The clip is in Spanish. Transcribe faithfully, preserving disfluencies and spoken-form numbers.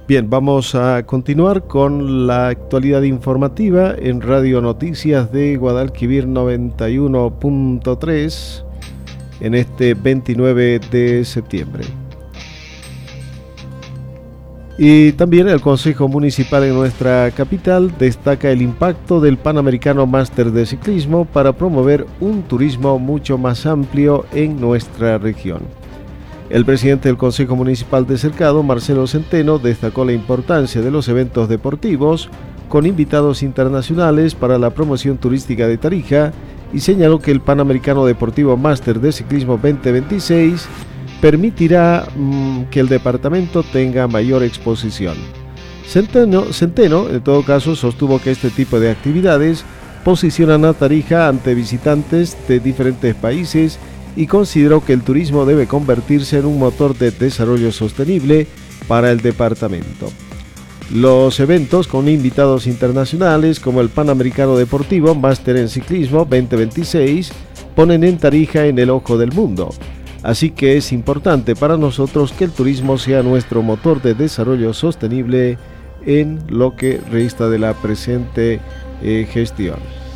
Bien, vamos a continuar con la actualidad informativa en Radio Noticias de Guadalquivir noventa y uno punto tres en este veintinueve de septiembre. Y también el Consejo Municipal en nuestra capital destaca el impacto del Panamericano Máster de Ciclismo para promover un turismo mucho más amplio en nuestra región. El presidente del Consejo Municipal de Cercado, Marcelo Centeno, destacó la importancia de los eventos deportivos con invitados internacionales para la promoción turística de Tarija y señaló que el Panamericano Deportivo Máster de Ciclismo veinte veintiséis permitirá mmm, que el departamento tenga mayor exposición. Centeno, Centeno, en todo caso, sostuvo que este tipo de actividades posicionan a Tarija ante visitantes de diferentes países y consideró que el turismo debe convertirse en un motor de desarrollo sostenible para el departamento. Los eventos con invitados internacionales como el Panamericano Deportivo Máster en Ciclismo veinte veintiséis ponen en Tarija en el ojo del mundo. Así que es importante para nosotros que el turismo sea nuestro motor de desarrollo sostenible en lo que resta de la presente eh, gestión.